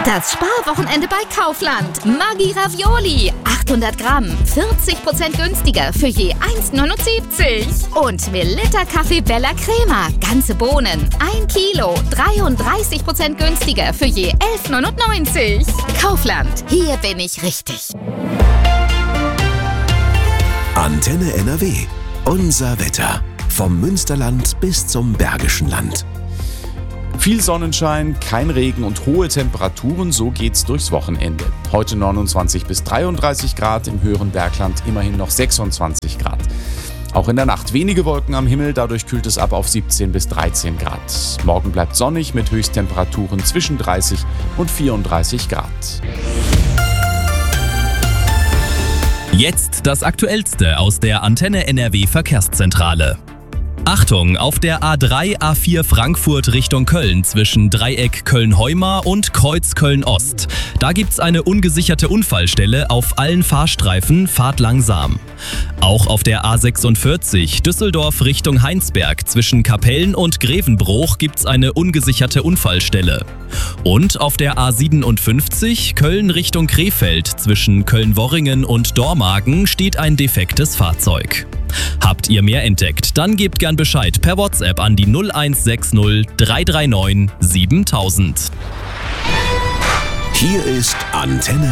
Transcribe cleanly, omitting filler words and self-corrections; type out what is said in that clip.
Das Sparwochenende bei Kaufland. Maggi Ravioli. 800 Gramm. 40% günstiger für je 1,79. Und Melitta Kaffee Bella Crema. Ganze Bohnen. 1 Kilo. 33% günstiger für je 11,99. Kaufland. Hier bin ich richtig. Antenne NRW. Unser Wetter. Vom Münsterland bis zum Bergischen Land. Viel Sonnenschein, kein Regen und hohe Temperaturen, so geht's durchs Wochenende. Heute 29 bis 33 Grad, im höheren Bergland immerhin noch 26 Grad. Auch in der Nacht wenige Wolken am Himmel, dadurch kühlt es ab auf 17 bis 13 Grad. Morgen bleibt sonnig mit Höchsttemperaturen zwischen 30 und 34 Grad. Jetzt das Aktuellste aus der Antenne NRW Verkehrszentrale. Achtung, auf der A3, A4 Frankfurt Richtung Köln zwischen Dreieck Köln-Heumar und Kreuz Köln-Ost. Da gibt's eine ungesicherte Unfallstelle auf allen Fahrstreifen, fahrt langsam. Auch auf der A46 Düsseldorf Richtung Heinsberg zwischen Kapellen und Grevenbruch gibt's eine ungesicherte Unfallstelle. Und auf der A57 Köln Richtung Krefeld zwischen Köln-Worringen und Dormagen steht ein defektes Fahrzeug. Habt ihr mehr entdeckt? Dann gebt gern Bescheid per WhatsApp an die 0160 339 7000. Hier ist Antenne